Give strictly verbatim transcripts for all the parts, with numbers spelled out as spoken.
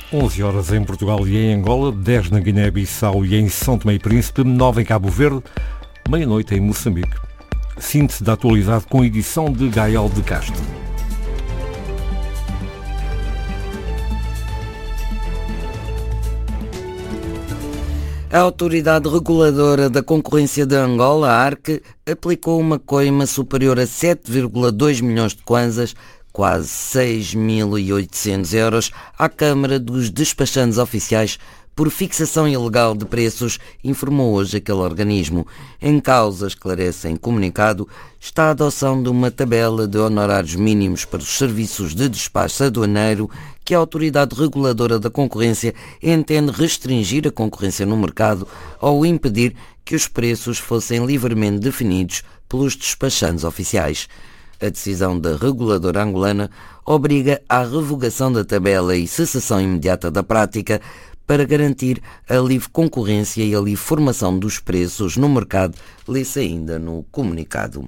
onze horas em Portugal e em Angola, dez na Guiné-Bissau e em São Tomé e Príncipe, nove em Cabo Verde, meia-noite em Moçambique. Síntese da atualidade com edição de Gael de Castro. A Autoridade Reguladora da Concorrência de Angola, a ARC, aplicou uma coima superior a sete vírgula dois milhões de kwanzas, quase seis mil e oitocentos euros, à Câmara dos Despachantes Oficiais por fixação ilegal de preços, informou hoje aquele organismo. Em causa, esclarece em comunicado, está a adoção de uma tabela de honorários mínimos para os serviços de despacho aduaneiro que a Autoridade Reguladora da Concorrência entende restringir a concorrência no mercado ou impedir que os preços fossem livremente definidos pelos despachantes oficiais. A decisão da reguladora angolana obriga à revogação da tabela e cessação imediata da prática para garantir a livre concorrência e a livre formação dos preços no mercado, lê-se ainda no comunicado.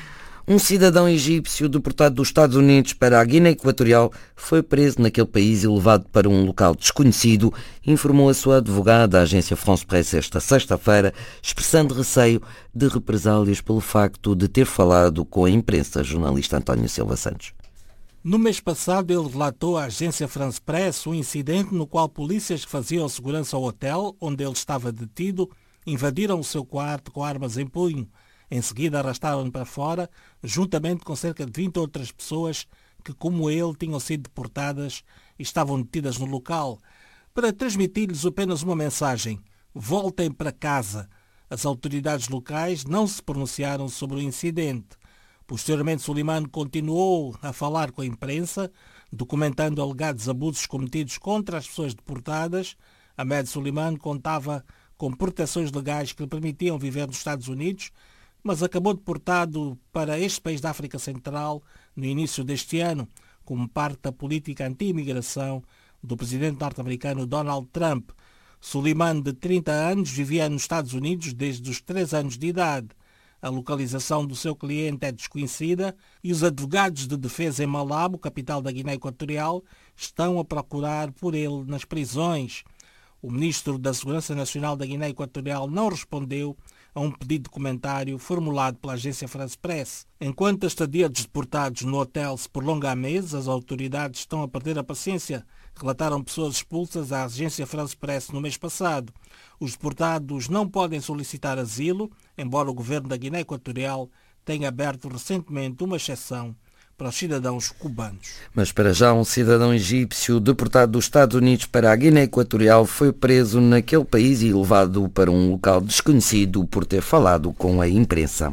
Um cidadão egípcio deportado dos Estados Unidos para a Guiné Equatorial foi preso naquele país e levado para um local desconhecido, informou a sua advogada à agência France Presse esta sexta-feira, expressando receio de represálias pelo facto de ter falado com a imprensa, jornalista António Silva Santos. No mês passado, ele relatou à agência France Presse um incidente no qual polícias que faziam segurança ao hotel onde ele estava detido invadiram o seu quarto com armas em punho. Em seguida, arrastaram-no para fora, juntamente com cerca de vinte outras pessoas que, como ele, tinham sido deportadas e estavam detidas no local, para transmitir-lhes apenas uma mensagem: voltem para casa. As autoridades locais não se pronunciaram sobre o incidente. Posteriormente, Suleiman continuou a falar com a imprensa, documentando alegados abusos cometidos contra as pessoas deportadas. Ahmed Suleiman contava com proteções legais que lhe permitiam viver nos Estados Unidos, mas acabou deportado para este país da África Central no início deste ano, como parte da política anti-imigração do presidente norte-americano Donald Trump. Suleiman, de trinta anos, vivia nos Estados Unidos desde os três anos de idade. A localização do seu cliente é desconhecida e os advogados de defesa em Malabo, capital da Guiné Equatorial, estão a procurar por ele nas prisões. O ministro da Segurança Nacional da Guiné Equatorial não respondeu a um pedido de comentário formulado pela agência France Presse. Enquanto a estadia dos deportados no hotel se prolonga há meses, as autoridades estão a perder a paciência, relataram pessoas expulsas à agência France Presse no mês passado. Os deportados não podem solicitar asilo, embora o governo da Guiné Equatorial tenha aberto recentemente uma exceção para os cidadãos cubanos. Mas para já um cidadão egípcio deportado dos Estados Unidos para a Guiné Equatorial foi preso naquele país e levado para um local desconhecido por ter falado com a imprensa.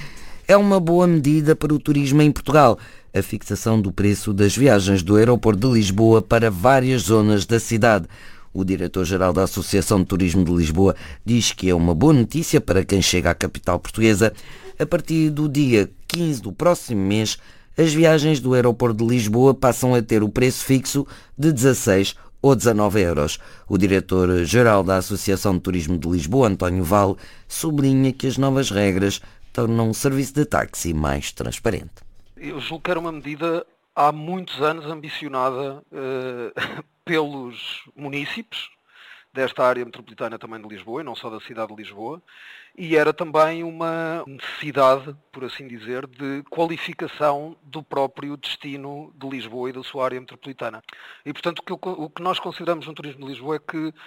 É uma boa medida para o turismo em Portugal a fixação do preço das viagens do aeroporto de Lisboa para várias zonas da cidade. O diretor-geral da Associação de Turismo de Lisboa diz que é uma boa notícia para quem chega à capital portuguesa. A partir do dia quinze do próximo mês, as viagens do aeroporto de Lisboa passam a ter o preço fixo de dezasseis ou dezanove euros. O diretor-geral da Associação de Turismo de Lisboa, António Vale, sublinha que as novas regras tornam o serviço de táxi mais transparente. Eu julgo que era uma medida há muitos anos ambicionada uh, pelos munícipes desta área metropolitana também de Lisboa, e não só da cidade de Lisboa, e era também uma necessidade, por assim dizer, de qualificação do próprio destino de Lisboa e da sua área metropolitana. E, portanto, o que, eu, o que nós consideramos no turismo de Lisboa é que uh,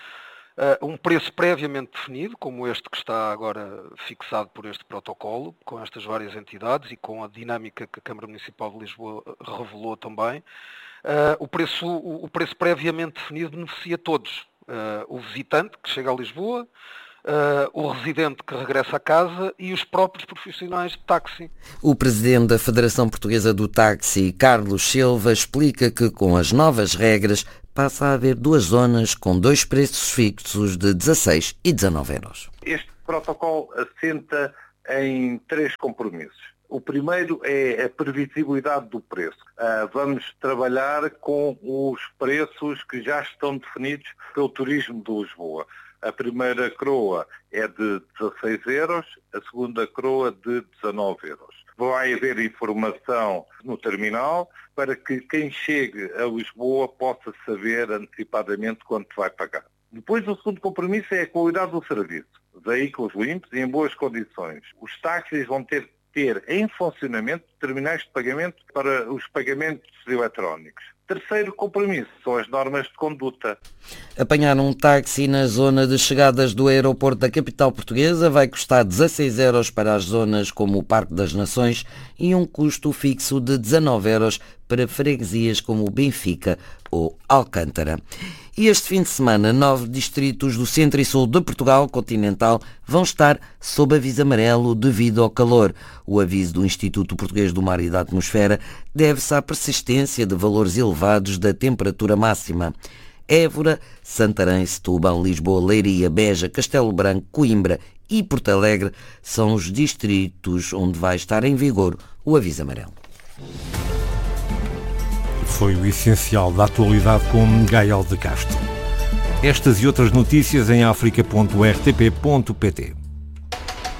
um preço previamente definido, como este que está agora fixado por este protocolo, com estas várias entidades e com a dinâmica que a Câmara Municipal de Lisboa revelou também, uh, o, preço, o, o preço previamente definido beneficia todos. Uh, o visitante que chega a Lisboa, uh, o residente que regressa a casa e os próprios profissionais de táxi. O presidente da Federação Portuguesa do Táxi, Carlos Silva, explica que com as novas regras passa a haver duas zonas com dois preços fixos de dezasseis e dezanove euros. Este protocolo assenta em três compromissos. O primeiro é a previsibilidade do preço. Uh, vamos trabalhar com os preços que já estão definidos pelo turismo de Lisboa. A primeira coroa é de dezasseis euros, a segunda coroa de dezanove euros. vai haver informação no terminal para que quem chegue a Lisboa possa saber antecipadamente quanto vai pagar. Depois, o segundo compromisso é a qualidade do serviço. Veículos limpos e em boas condições. Os táxis vão ter que ter em funcionamento terminais de pagamento para os pagamentos eletrónicos. Terceiro compromisso são as normas de conduta. Apanhar um táxi na zona de chegadas do aeroporto da capital portuguesa vai custar dezasseis euros para as zonas como o Parque das Nações e um custo fixo de dezanove euros para freguesias como o Benfica ou Alcântara. E este fim de semana, nove distritos do centro e sul de Portugal continental vão estar sob aviso amarelo devido ao calor. O aviso do Instituto Português do Mar e da Atmosfera deve-se à persistência de valores elevados da temperatura máxima. Évora, Santarém, Setúbal, Lisboa, Leiria, Beja, Castelo Branco, Coimbra e Porto Alegre são os distritos onde vai estar em vigor o aviso amarelo. Foi o essencial da atualidade com Gael de Castro. Estas e outras notícias em africa ponto r t p ponto p t.